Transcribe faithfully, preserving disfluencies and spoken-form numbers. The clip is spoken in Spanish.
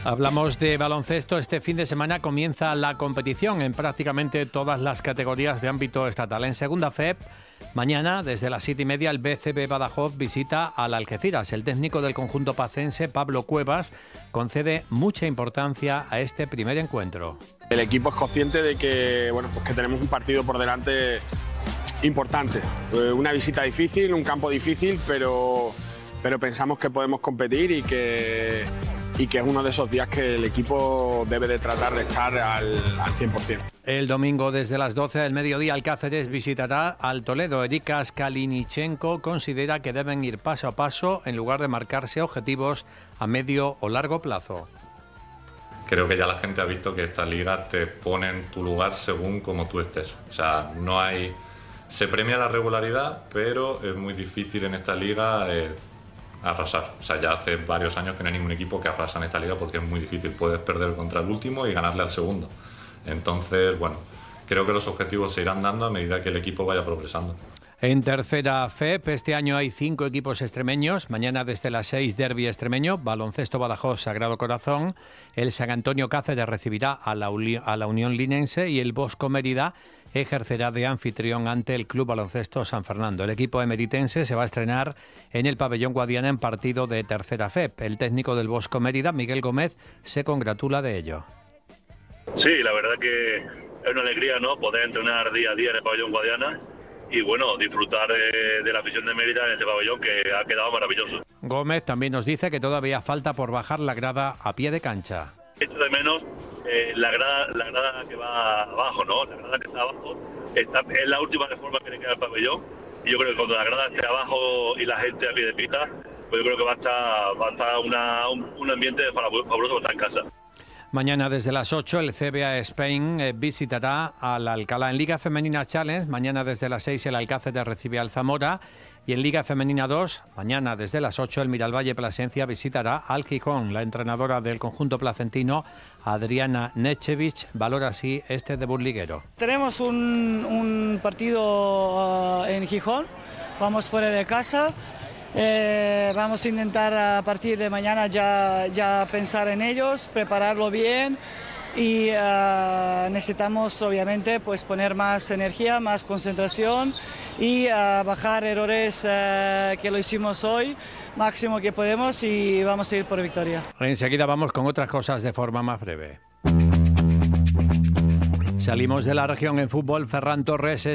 Hablamos de baloncesto. Este fin de semana comienza la competición en prácticamente todas las categorías de ámbito estatal. En segunda F E P, mañana desde las siete y media el B C B Badajoz visita al Algeciras. El técnico del conjunto pacense, Pablo Cuevas, concede mucha importancia a este primer encuentro. El equipo es consciente de que, bueno, pues que tenemos un partido por delante importante. Una visita difícil, un campo difícil, pero, pero pensamos que podemos competir y que... y que es uno de esos días que el equipo debe de tratar de estar al, al cien por ciento. El domingo desde las doce del mediodía el Cáceres visitará al Toledo. Erika Skalinichenko considera que deben ir paso a paso en lugar de marcarse objetivos a medio o largo plazo. Creo que ya la gente ha visto que esta liga te pone en tu lugar según como tú estés. O sea, no hay... Se premia la regularidad, pero es muy difícil en esta liga... Eh, arrasar. O sea, ya hace varios años que no hay ningún equipo que arrasa en esta liga porque es muy difícil. Puedes perder contra el último y ganarle al segundo. Entonces, bueno, creo que los objetivos se irán dando a medida que el equipo vaya progresando. En tercera F E P, este año hay cinco equipos extremeños. Mañana desde las seis, derbi extremeño, Baloncesto Badajoz, Sagrado Corazón. El San Antonio Cáceres recibirá a la, Uli- a la Unión Linense y el Bosco Mérida ejercerá de anfitrión ante el Club Baloncesto San Fernando. El equipo emeritense se va a estrenar en el pabellón Guadiana en partido de tercera F E P. El técnico del Bosco Mérida, Miguel Gómez, se congratula de ello. Sí, la verdad que es una alegría, ¿no?, poder entrenar día a día en el pabellón Guadiana y, bueno, disfrutar de, de la afición de Mérida en este pabellón que ha quedado maravilloso. Gómez también nos dice que todavía falta por bajar la grada a pie de cancha. Echo de menos eh, la grada la grada que va abajo, ¿no? La grada que está abajo está, es la última reforma que le queda al pabellón y yo creo que cuando la grada esté abajo y la gente a pie de pista, pues yo creo que va a estar, va a estar una, un, un ambiente fabuloso para estar en casa. Mañana desde las ocho el C B A Spain eh, visitará al Alcalá. En Liga Femenina Challenge, mañana desde las seis el Alcáceres recibe al Zamora. Y en Liga Femenina dos, mañana desde las ocho el Miralvalle Plasencia visitará al Gijón. La entrenadora del conjunto placentino, Adriana Nechevich, valora así este debut liguero. Tenemos un, un partido uh, en Gijón, vamos fuera de casa. Eh, vamos a intentar a partir de mañana ya, ya pensar en ellos, prepararlo bien y uh, necesitamos obviamente pues poner más energía, más concentración y uh, bajar errores uh, que lo hicimos hoy, máximo que podemos y vamos a ir por victoria. Enseguida vamos con otras cosas de forma más breve. Salimos de la región en fútbol. Ferran Torres